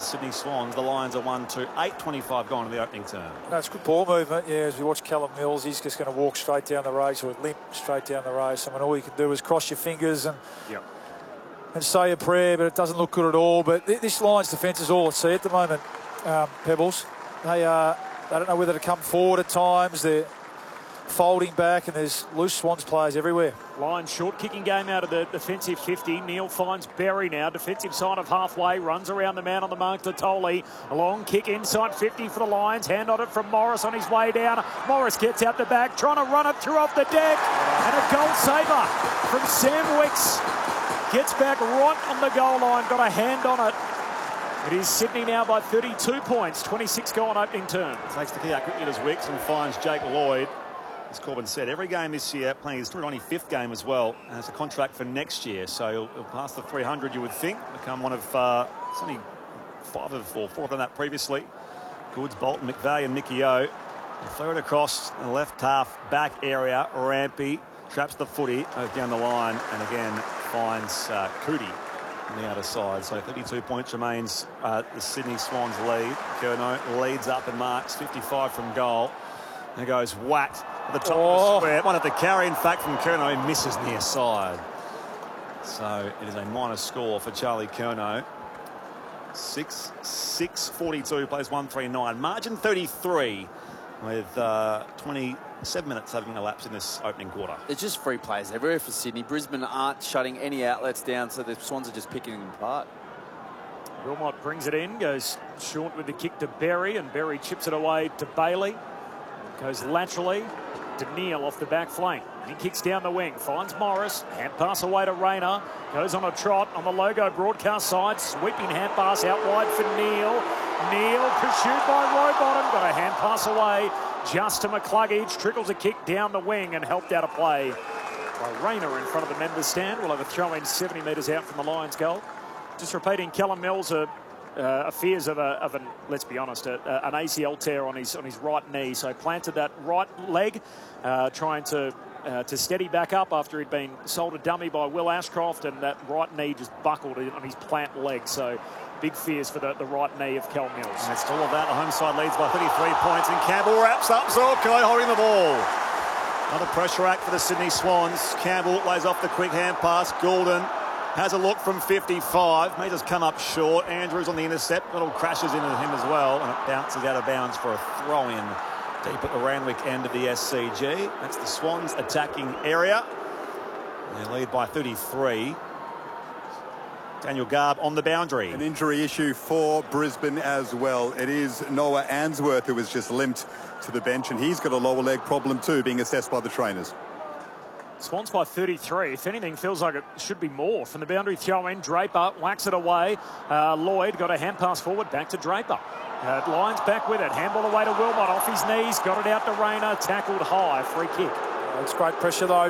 Sydney Swans. The Lions are 1-2, 8:25 gone in the opening term. That's good ball movement, yeah, as we watch Callum Mills, he's just going to walk straight down the race or limp straight down the race. I mean, all you can do is cross your fingers and say a prayer, but it doesn't look good at all. But this Lions defence is all at sea at the moment, Pebbles. They don't know whether to come forward at times. They're folding back, and there's loose Swans players everywhere. Lions short kicking game out of the defensive 50. Neil finds Berry now, defensive side of halfway, runs around the man on the mark to Tolley. A long kick inside 50 for the Lions. Hand on it from Morris on his way down. Morris gets out the back, trying to run it through off the deck. And a goal saver from Sam Wicks. Gets back right on the goal line, got a hand on it. It is Sydney now by 32 points, 26 gone opening term. Takes the key out quickly as Wicks and finds Jake Lloyd. As Corbin said, every game this year, playing his 395th game as well, and has a contract for next year. So he'll pass the 300, you would think. Become one of, it's only 4 have done that previously. Goods, Bolton, McVeigh and Mickey O. Throw it across the left half back area. Rampy traps the footy, goes down the line, and again finds Cootie on the outer side. So 32 points remains the Sydney Swans lead. Curnow leads up and marks 55 from goal. And goes whacked at the top of the square. One at the carry, in fact, from Curnow, misses near side. So it is a minor score for Charlie Curnow. 6-6-42, plays 139. Margin 33 with 27 minutes having elapsed in this opening quarter. There's just free plays everywhere for Sydney. Brisbane aren't shutting any outlets down, so the Swans are just picking them apart. Wilmot brings it in, goes short with the kick to Berry, and Berry chips it away to Bailey. Goes laterally to Neil off the back flank. He kicks down the wing, finds Morris. Hand pass away to Rayner. Goes on a trot on the Logo broadcast side. Sweeping hand pass out wide for Neil. Neil pursued by Rowbottom. Got a hand pass away just to McCluggage. Trickles a kick down the wing and helped out a play by Rayner in front of the members stand. We'll have a throw in 70 metres out from the Lions goal. Just repeating, Callum Mills fears of an, let's be honest, an ACL tear on his right knee. So planted that right leg, trying to steady back up after he'd been sold a dummy by Will Ashcroft, and that right knee just buckled on his plant leg. So big fears for the right knee of Cal Mills. And it's all of that. The home side leads by 33 points, and Campbell wraps up Zorko holding the ball. Another pressure act for the Sydney Swans. Campbell lays off the quick hand pass. Goulden has a look from 55. May just come up short. Andrews on the intercept. Little crashes into him as well. And it bounces out of bounds for a throw-in deep at the Randwick end of the SCG. That's the Swans attacking area. They lead by 33. Daniel Garb on the boundary. An injury issue for Brisbane as well. It is Noah Answorth who was just limped to the bench, and he's got a lower leg problem too, being assessed by the trainers. Swans by 33. If anything, feels like it should be more. From the boundary throw in, Draper whacks it away. Lloyd got a hand pass forward, back to Draper. Lions back with it. Handball away to Wilmot, off his knees, got it out to Rayner, tackled high, free kick. It's great pressure though.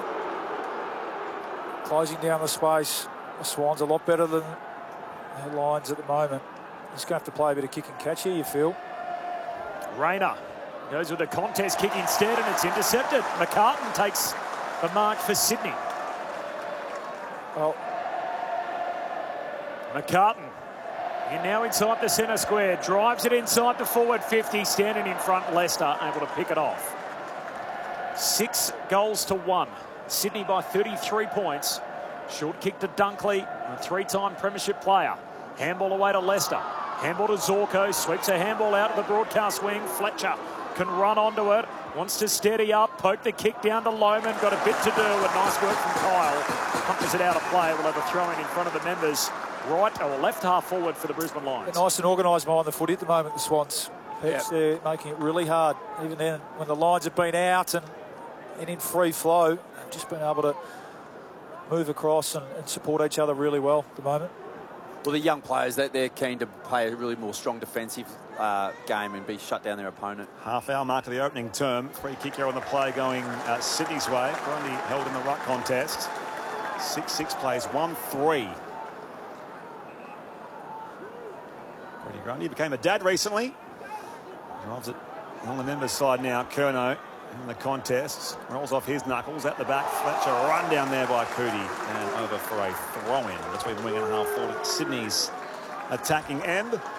Closing down the space. The Swans a lot better than the Lions at the moment. He's going to have to play a bit of kick and catch here, you feel. Rayner goes with a contest kick instead, and it's intercepted. McCartan takes the mark for Sydney. Well, McCartan in now inside the centre square, drives it inside the forward 50, standing in front. Leicester able to pick it off. 6 goals to 1. Sydney by 33 points. Short kick to Dunkley, a 3-time premiership player. Handball away to Leicester. Handball to Zorko, sweeps a handball out of the broadcast wing. Fletcher can run onto it, wants to steady up, poke the kick down to Lohman, got a bit to do, and nice work from Kyle. Punches it out of play. We'll have a throw in front of the members. Right or left half forward for the Brisbane Lions. They're nice and organised behind the footy at the moment, the Swans. They're making it really hard. Even then, when the Lions have been out and in free flow, they've just been able to move across and support each other really well at the moment. Well, the young players, they're keen to play a really more strong defensive game and be shut down their opponent. Half-hour mark to the opening term. Free kick here on the play going Sydney's way. Grundy held in the ruck contest. 6-6 plays 1-3. Freddie Grundy became a dad recently. Drives it on the members' side now. Curnow in the contest. Rolls off his knuckles at the back. Fletcher run down there by Cootie and over for a throw-in between wing and half forward. Sydney's attacking end.